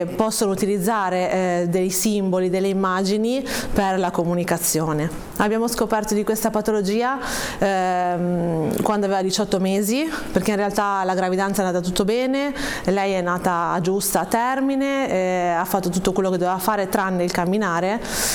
possono utilizzare dei simboli, delle immagini per la comunicazione. Abbiamo scoperto di questa patologia quando aveva 18 mesi, perché in realtà la gravidanza è andata tutto bene, lei è nata giusta a termine, ha fatto tutto quello che doveva fare tranne il camminare,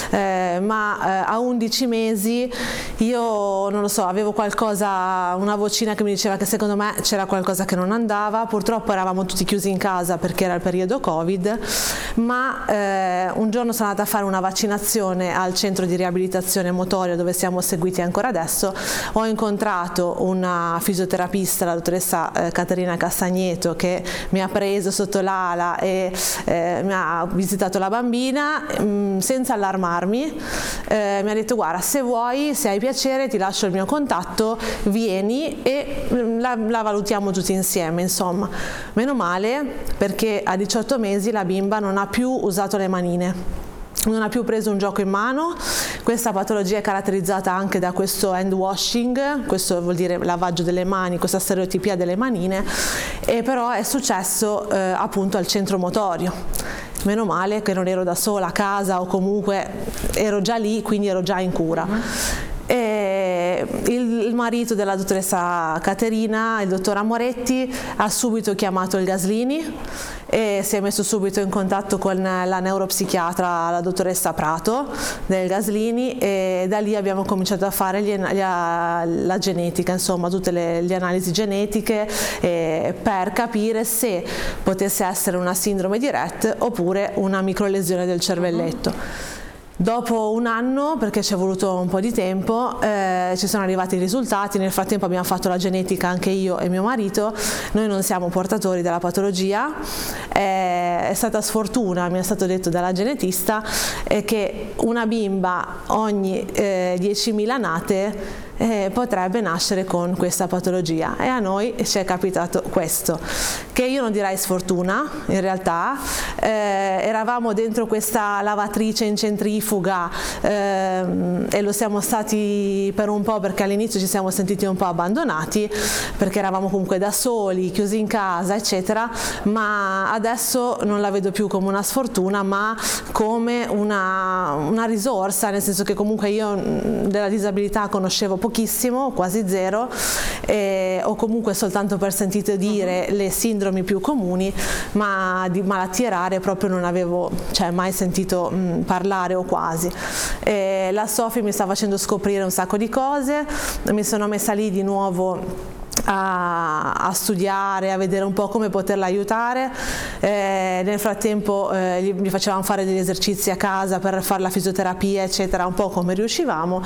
ma a 11 mesi io non lo so, avevo qualcosa, una vocina che mi diceva che secondo me c'era qualcosa che non andava. Purtroppo eravamo tutti chiusi in casa perché era il periodo Covid, ma un giorno sono andata a fare una vaccinazione al centro di riabilitazione motoria dove siamo seguiti ancora adesso. Ho incontrato una fisioterapista, la dottoressa Caterina Castagneto, che mi ha preso sotto l'ala e mi ha visitato la bambina senza allarmarmi. Mi ha detto: guarda, se vuoi, se hai piacere, ti lascio il mio contatto, vieni e la valutiamo tutti insieme. Insomma, meno male, perché a 18 mesi la bimba non ha più usato le manine, non ha più preso un gioco in mano. Questa patologia è caratterizzata anche da questo hand washing, questo vuol dire lavaggio delle mani, questa stereotipia delle manine, e però è successo appunto al centro motorio. Meno male che non ero da sola a casa, o comunque ero già lì, quindi ero già in cura. E il marito della dottoressa Caterina, il dottor Amoretti, ha subito chiamato il Gaslini e si è messo subito in contatto con la neuropsichiatra, la dottoressa Prato del Gaslini, e da lì abbiamo cominciato a fare la genetica, insomma tutte le analisi genetiche per capire se potesse essere una sindrome di Rett oppure una microlesione del cervelletto. Dopo un anno, perché ci è voluto un po' di tempo, ci sono arrivati i risultati. Nel frattempo abbiamo fatto la genetica anche io e mio marito. Noi non siamo portatori della patologia, è stata sfortuna, mi è stato detto dalla genetista, che una bimba ogni 10.000 nate potrebbe nascere con questa patologia, e a noi ci è capitato questo, che io non direi sfortuna. In realtà eravamo dentro questa lavatrice in centrifuga e lo siamo stati per un po', perché all'inizio ci siamo sentiti un po' abbandonati perché eravamo comunque da soli, chiusi in casa eccetera, ma adesso non la vedo più come una sfortuna ma come una risorsa, nel senso che comunque io della disabilità conoscevo pochissimo, quasi zero, o comunque soltanto per sentito dire le sindromi più comuni, ma di malattie rare proprio non avevo mai sentito parlare, o quasi. La Sofi mi sta facendo scoprire un sacco di cose, mi sono messa lì di nuovo a studiare, a vedere un po' come poterla aiutare. Nel frattempo gli facevamo fare degli esercizi a casa per fare la fisioterapia eccetera, un po' come riuscivamo,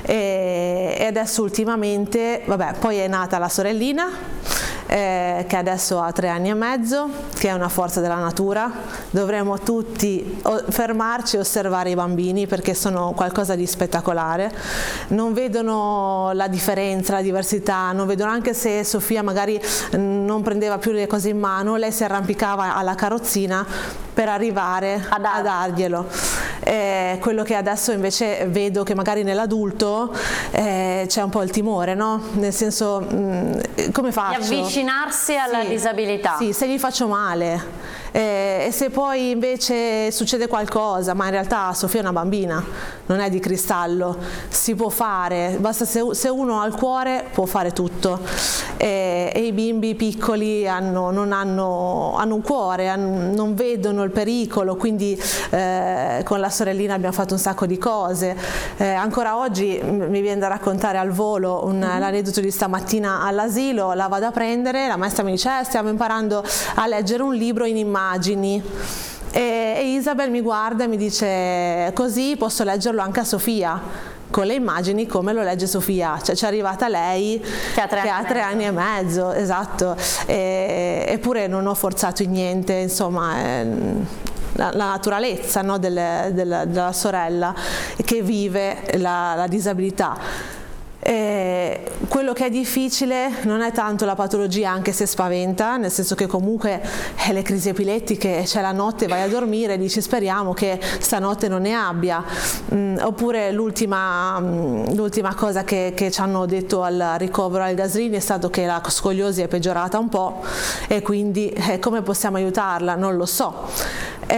e adesso ultimamente, vabbè, poi è nata la sorellina che adesso ha 3 anni e mezzo, che è una forza della natura. Dovremmo tutti fermarci e osservare i bambini, perché sono qualcosa di spettacolare, non vedono la differenza, la diversità, non vedono, anche se Sofia magari non prendeva più le cose in mano, lei si arrampicava alla carrozzina per arrivare a darglielo. Quello che adesso invece vedo che magari nell'adulto c'è un po' il timore, no? Nel senso, come faccio? Di avvicinarsi alla disabilità. Sì, se gli faccio male. E se poi invece succede qualcosa, ma in realtà Sofia è una bambina, non è di cristallo, si può fare, basta se uno ha il cuore può fare tutto, e i bimbi piccoli hanno un cuore, non vedono il pericolo, quindi con la sorellina abbiamo fatto un sacco di cose. Ancora oggi mi viene da raccontare al volo l'aneddoto di stamattina all'asilo. La vado a prendere, la maestra mi dice stiamo imparando a leggere un libro in immagini, e Isabel mi guarda e mi dice: così posso leggerlo anche a Sofia, con le immagini come lo legge Sofia. Cioè c'è arrivata lei che ha 3 anni e mezzo, esatto, eppure non ho forzato in niente, insomma. La naturalezza, no, della sorella che vive la disabilità. Quello che è difficile non è tanto la patologia, anche se spaventa, nel senso che comunque le crisi epilettiche, c'è la notte, vai a dormire e dici speriamo che stanotte non ne abbia. Oppure l'ultima cosa che ci hanno detto al ricovero al Gaslini è stato che la scoliosi è peggiorata un po', e quindi come possiamo aiutarla non lo so.